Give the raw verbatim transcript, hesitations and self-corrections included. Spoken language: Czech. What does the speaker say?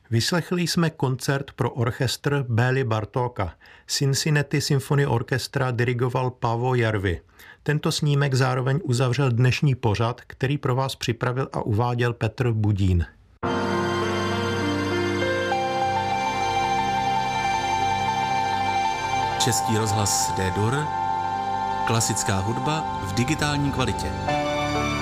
Vyslechli jsme koncert pro orchestr Bély Bartóka. Cincinnati Symphony Orchestra dirigoval Paavo Järvi. Tento snímek zároveň uzavřel dnešní pořad, který pro vás připravil a uváděl Petr Budín. Český rozhlas D-Dur, klasická hudba v digitální kvalitě.